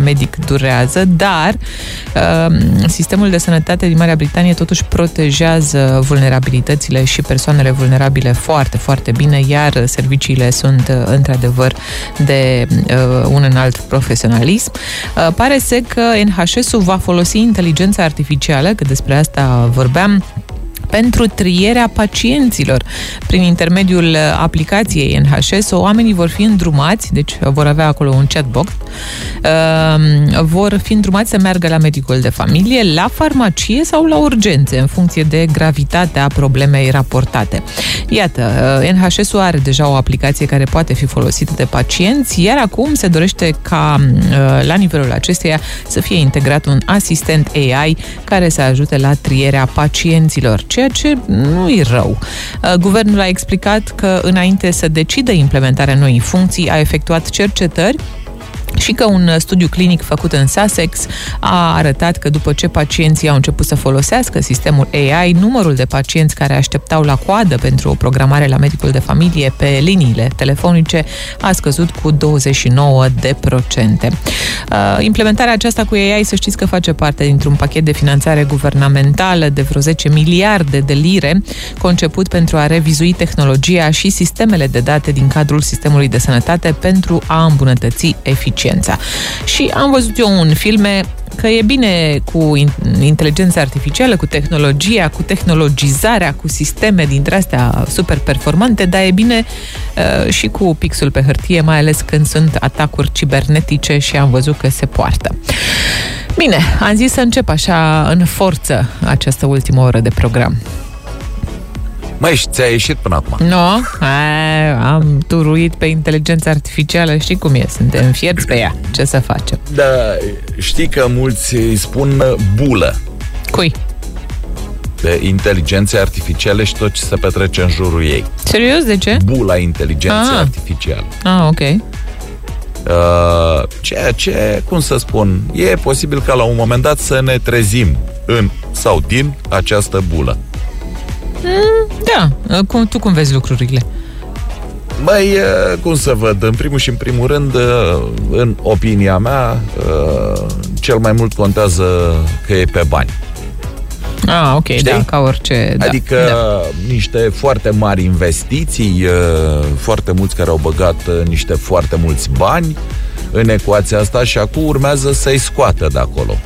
medic durează, dar sistemul de sănătate din Marea Britanie totuși protejează vulnerabilitățile și persoanele vulnerabile foarte, foarte bine, iar serviciile sunt într-adevăr de un înalt profesionalism. Pare să că NHS-ul va folosi inteligența artificială, că despre asta vorbeam, pentru trierea pacienților. Prin intermediul aplicației NHS, oamenii vor fi îndrumați, deci vor avea acolo un chatbot, vor fi îndrumați să meargă la medicul de familie, la farmacie sau la urgențe, în funcție de gravitatea problemei raportate. Iată, NHS-ul are deja o aplicație care poate fi folosită de pacienți, iar acum se dorește ca la nivelul acesteia să fie integrat un asistent AI care să ajute la trierea pacienților, ceea ce nu e rău. Guvernul a explicat că înainte să decidă implementarea noii funcții, a efectuat cercetări și că un studiu clinic făcut în Sussex a arătat că după ce pacienții au început să folosească sistemul AI, numărul de pacienți care așteptau la coadă pentru o programare la medicul de familie pe liniile telefonice a scăzut cu 29%. Implementarea aceasta cu AI, să știți că face parte dintr-un pachet de finanțare guvernamentală de vreo 10 miliarde de lire, conceput pentru a revizui tehnologia și sistemele de date din cadrul sistemului de sănătate pentru a îmbunătăți eficiența. Și am văzut eu în filme că e bine cu inteligența artificială, cu tehnologia, cu tehnologizarea, cu sisteme dintre astea super performante, dar e bine și cu pixul pe hârtie, mai ales când sunt atacuri cibernetice și am văzut că se poartă. Bine, am zis să încep așa în forță această ultimă oră de program. Măi, și ți-a ieșit până acum? Nu, am turuit pe inteligența artificială, știi cum e, suntem fierți pe ea, ce să facem? Da, știi că mulți îi spun bulă. Cui? De inteligențe artificiale și tot ce se petrece în jurul ei. Serios, de ce? Bula inteligenței artificiale. Ok. Ceea ce, cum să spun, e posibil ca la un moment dat să ne trezim în sau din această bulă. Da, tu cum vezi lucrurile? Băi, cum să văd, în primul și în primul rând, în opinia mea, cel mai mult contează că e pe bani. Ok, știi? Da, ca orice. Adică niște foarte mari investiții, foarte mulți care au băgat niște foarte mulți bani în ecuația asta și acum urmează să-i scoată de acolo.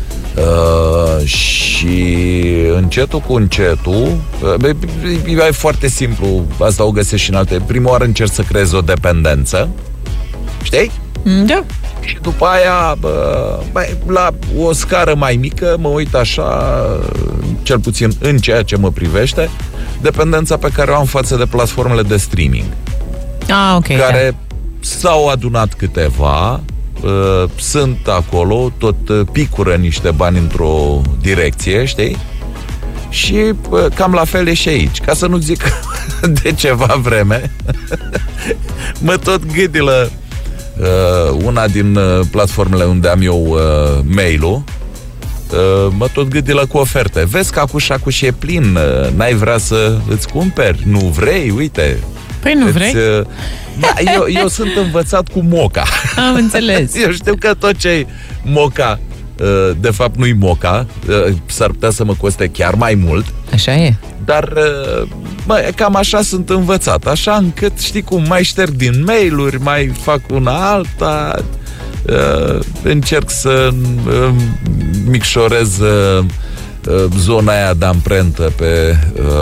Și încetul cu încetul e foarte simplu, asta o găsești și în alte. Prima oară încerci să creezi o dependență, știi? Da. Și după aia la o scară mai mică mă uit așa, cel puțin în ceea ce mă privește, dependența pe care o am față de platformele de streaming, care s-au adunat câteva, sunt acolo, tot picură niște bani într-o direcție, știi? Și cam la fel e și aici. Ca să nu zic de ceva vreme mă tot gâdilă una din platformele unde am eu mail-ul, mă tot gâdilă cu oferte. Vezi că acuși e plin, n-ai vrea să îți cumperi? Nu vrei? Uite. Păi nu vrei? Da, eu sunt învățat cu moca. Am înțeles. Eu știu că tot ce-i moca, de fapt nu-i moca, s-ar putea să mă coste chiar mai mult. Așa e. Dar cam așa sunt învățat, așa încât, știi cum, mai șterg din mail-uri, mai fac una alta, încerc să micșorez zona aia de amprentă pe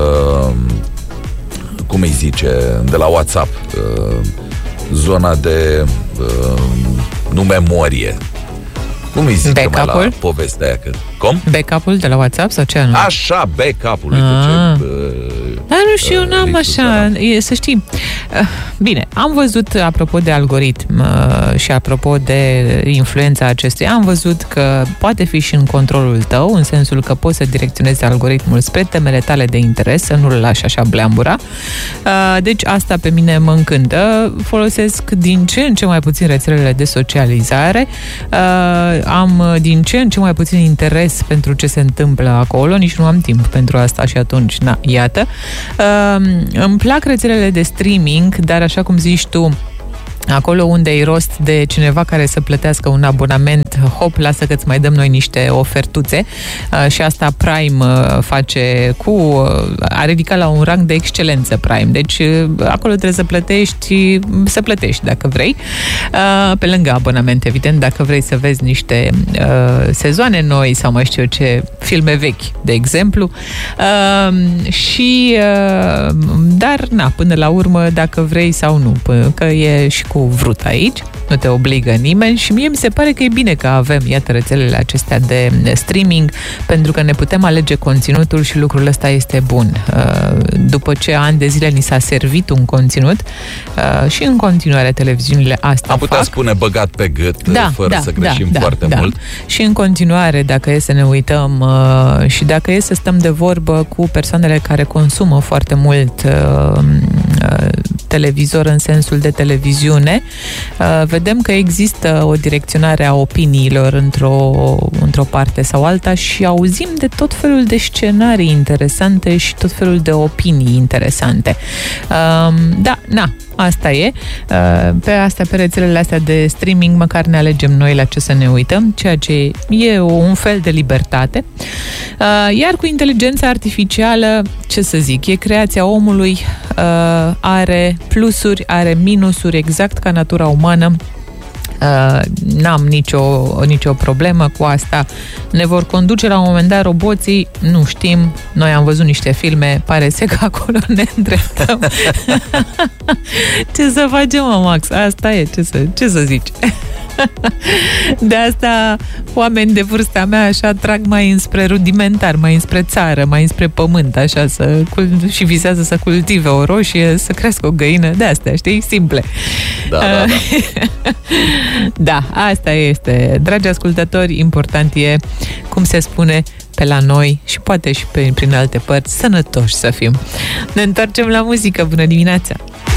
cum îi zice, de la WhatsApp, zona de nu memorie. Cum îi zice mai la povestea aia? Cum? Backup-ul de la WhatsApp sau ce? Așa, backup-ul. Dar nu știu, eu n-am așa. Să știi. Bine, am văzut, apropo de algoritm și apropo de influența acestuia, am văzut că poate fi și în controlul tău, în sensul că poți să direcționezi algoritmul spre temele tale de interes, să nu-l lași așa bleambura. Deci asta pe mine mă încântă. Folosesc din ce în ce mai puțin rețelele de socializare. Am din ce în ce mai puțin interes pentru ce se întâmplă acolo, nici nu am timp pentru asta și atunci, iată. Îmi plac rețelele de streaming, dar așa cum zici tu, Acolo unde e rost de cineva care să plătească un abonament, hop, lasă că îți mai dăm noi niște ofertuțe. Și asta Prime face a ridicat la un rang de excelență Prime. Deci acolo trebuie să plătești dacă vrei. Pe lângă abonament, evident, dacă vrei să vezi niște sezoane noi sau mai știu eu ce, filme vechi, de exemplu. Dar, până la urmă, dacă vrei sau nu, că e și cu vrut aici, nu te obligă nimeni și mie mi se pare că e bine că avem, iată, rețelele acestea de streaming, pentru că ne putem alege conținutul și lucrul ăsta este bun. După ce ani de zile ni s-a servit un conținut și în continuare televiziunile astea am putea spune băgat pe gât, fără să greșim foarte mult. Și în continuare, dacă e să ne uităm și dacă e să stăm de vorbă cu persoanele care consumă foarte mult televizor în sensul de televiziune, vedem că există o direcționare a opiniilor într-o parte sau alta și auzim de tot felul de scenarii interesante și tot felul de opinii interesante. Asta e. Pe rețelele astea de streaming măcar ne alegem noi la ce să ne uităm, ceea ce e un fel de libertate. Iar cu inteligența artificială, ce să zic, e creația omului, are plusuri, are minusuri, exact ca natura umană. N-am nicio problemă cu asta. Ne vor conduce la un moment dat roboții, nu știm, noi am văzut niște filme, pare că acolo ne îndreptăm. Ce să facem, Max? Asta e, ce să zici? De asta oameni de vârsta mea așa trag mai înspre rudimentar, mai înspre țară, mai înspre pământ, așa, și visează să cultive o roșie, să crească o găină, de astea, știi, simple. Da, asta este. Dragi ascultători, important e, cum se spune pe la noi și poate și prin alte părți, sănătoși să fim. Ne întoarcem la muzică. Bună dimineața!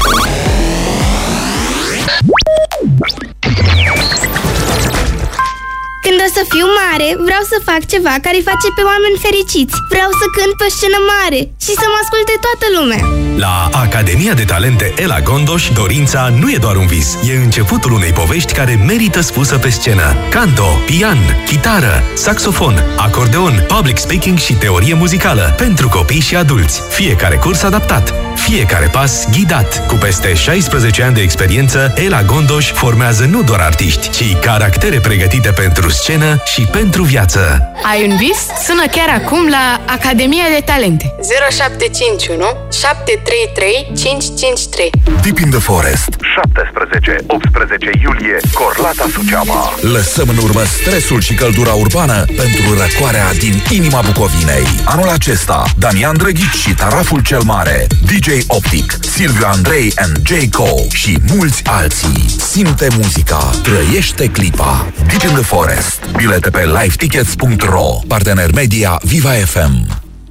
Când o să fiu mare, vreau să fac ceva care îi face pe oameni fericiți. Vreau să cânt pe scenă mare și să mă asculte toată lumea. La Academia de Talente Ela Gondoș, dorința nu e doar un vis. E începutul unei povești care merită spusă pe scenă. Canto, pian, chitară, saxofon, acordeon, public speaking și teorie muzicală. Pentru copii și adulți. Fiecare curs adaptat. Fiecare pas ghidat. Cu peste 16 ani de experiență, Ela Gondoș formează nu doar artiști, ci caractere pregătite pentru scenă și pentru viață. Ai un vis? Sună chiar acum la Academia de Talente. 0751 733 553. Deep in the Forest, 17-18 iulie, Corlata, Suceava. Lăsăm în urmă stresul și căldura urbană pentru răcoarea din inima Bucovinei. Anul acesta, Damian Drăghici și Taraful cel Mare, DJ Optic, Silviu Andrei and J.Co. și mulți alții. Simte muzica, trăiește clipa. Deep in the Forest. Bilete pe livetickets.ro. Partener media Viva FM.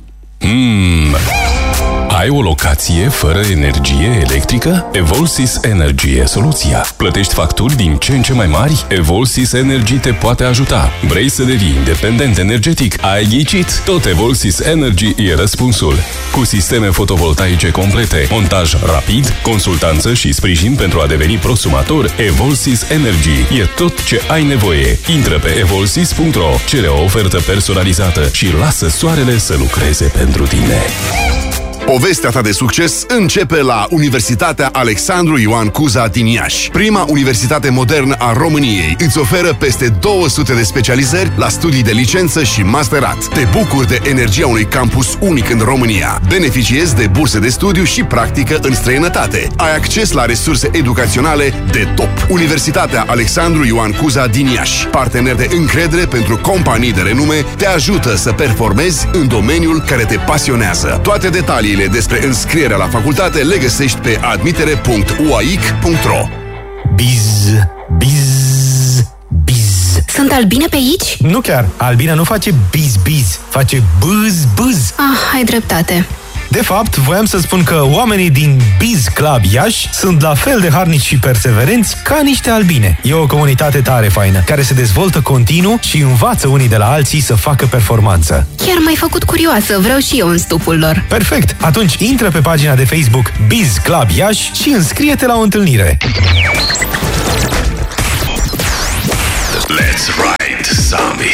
Ai o locație fără energie electrică? Evolsys Energy e soluția. Plătești facturi din ce în ce mai mari? Evolsys Energy te poate ajuta. Vrei să devii independent energetic? Ai ghicit? Tot Evolsys Energy e răspunsul. Cu sisteme fotovoltaice complete, montaj rapid, consultanță și sprijin pentru a deveni prosumator, Evolsys Energy e tot ce ai nevoie. Intră pe evolsys.ro, cere o ofertă personalizată și lasă soarele să lucreze pentru tine. Povestea ta de succes începe la Universitatea Alexandru Ioan Cuza din Iași. Prima universitate modernă a României îți oferă peste 200 de specializări la studii de licență și masterat. Te bucuri de energia unui campus unic în România. Beneficiezi de burse de studiu și practică în străinătate. Ai acces la resurse educaționale de top. Universitatea Alexandru Ioan Cuza din Iași, partener de încredere pentru companii de renume, te ajută să performezi în domeniul care te pasionează. Toate detaliile despre înscrierea la facultate le găsești pe admitere.uaic.ro. Biz, biz, biz. Sunt albine pe aici? Nu chiar. Albina nu face biz, biz. Face bâz, bâz. Ai dreptate. De fapt, voiam să spun că oamenii din Biz Club Iași sunt la fel de harnici și perseverenți ca niște albine. E o comunitate tare faină, care se dezvoltă continuu și învață unii de la alții să facă performanță. Chiar m-ai făcut curioasă, vreau și eu în stupul lor. Perfect! Atunci intră pe pagina de Facebook Biz Club Iași și înscrie-te la o întâlnire. Let's ride, zombie.